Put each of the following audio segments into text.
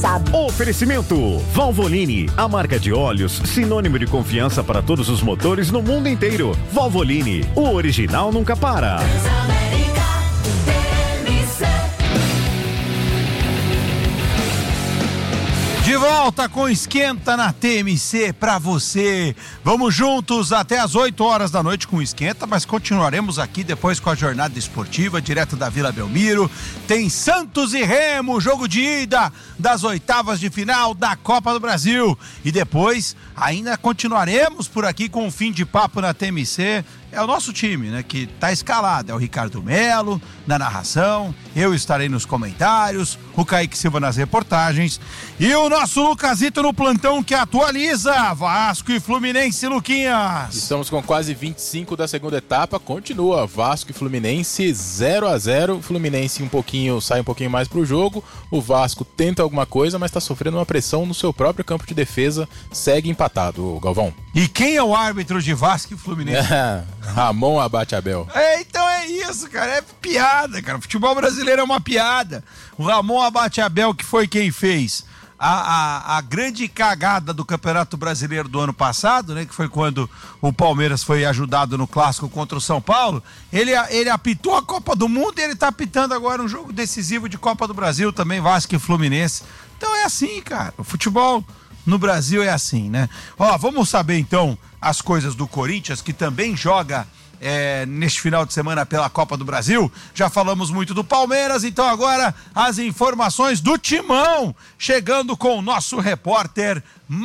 sabe. Oferecimento Valvoline, a marca de óleos sinônimo de confiança para todos os motores no mundo inteiro. Valvoline, o original nunca para. De volta com Esquenta na TMC pra você. Vamos juntos até as 8 horas da noite com o Esquenta, mas continuaremos aqui depois com a jornada esportiva, direto da Vila Belmiro. Tem Santos e Remo, jogo de ida das oitavas de final da Copa do Brasil. E depois ainda continuaremos por aqui com o fim de papo na TMC. É o nosso time, né, que tá escalado. É o Ricardo Melo na narração, eu estarei nos comentários, o Kaique Silva nas reportagens e o nosso Lucasito no plantão que atualiza Vasco e Fluminense, Luquinhas. Estamos com quase 25 da segunda etapa, continua Vasco e Fluminense 0-0, o Fluminense sai um pouquinho mais pro jogo, o Vasco tenta alguma coisa, mas tá sofrendo uma pressão no seu próprio campo de defesa, segue empatado, Galvão. E quem é o árbitro de Vasco e Fluminense? Ramon Abate Abel. Então é isso, cara, é piada, cara, o futebol brasileiro é uma piada. O Ramon Abate Abel, que foi quem fez a grande cagada do Campeonato Brasileiro do ano passado, né, que foi quando o Palmeiras foi ajudado no clássico contra o São Paulo, ele apitou a Copa do Mundo e ele tá apitando agora um jogo decisivo de Copa do Brasil também, Vasco e Fluminense. Então é assim, cara, o futebol no Brasil é assim, né? Vamos saber então as coisas do Corinthians, que também joga neste final de semana pela Copa do Brasil. Já falamos muito do Palmeiras, então agora as informações do Timão, chegando com o nosso repórter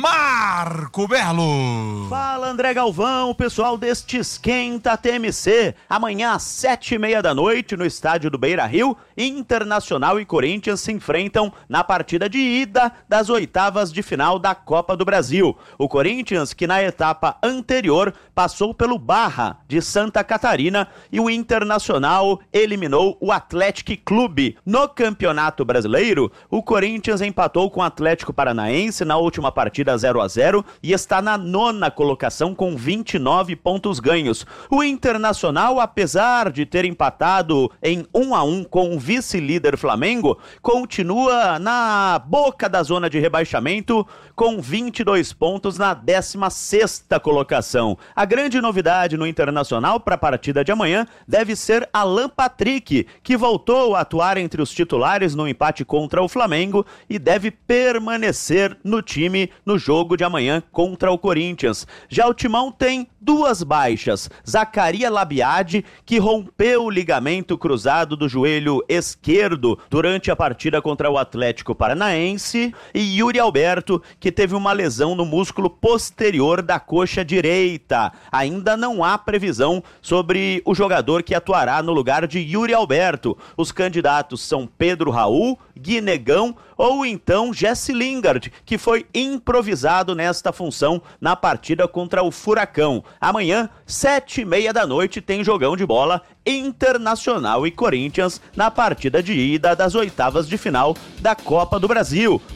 Marco Berlo. Fala, André Galvão, pessoal deste Esquenta TMC. Amanhã às 7:30 da noite no estádio do Beira-Rio, Internacional e Corinthians se enfrentam na partida de ida das oitavas de final da Copa do Brasil. O Corinthians, que na etapa anterior passou pelo Barra de Santa Catarina, e o Internacional eliminou o Atlético Clube. No Campeonato Brasileiro, o Corinthians empatou com o Atlético Paranaense na última partida 0-0 e está na 9ª colocação com 29 pontos ganhos. O Internacional, apesar de ter empatado em 1-1 com o vice-líder Flamengo, continua na boca da zona de rebaixamento com 22 pontos na 16ª colocação. A grande novidade no Internacional para a partida de amanhã deve ser Alan Patrick, que voltou a atuar entre os titulares no empate contra o Flamengo e deve permanecer no time no jogo de amanhã contra o Corinthians. Já o Timão tem 2 baixas: Zacarias Labiade, que rompeu o ligamento cruzado do joelho esquerdo durante a partida contra o Atlético Paranaense, e Yuri Alberto, que teve uma lesão no músculo posterior da coxa direita. Ainda não há previsão sobre o jogador que atuará no lugar de Yuri Alberto. Os candidatos são Pedro Raul, Guinegão ou então Jesse Lingard, que foi improvisado nesta função na partida contra o Furacão. Amanhã, 7:30 da noite, tem jogão de bola Internacional e Corinthians na partida de ida das oitavas de final da Copa do Brasil.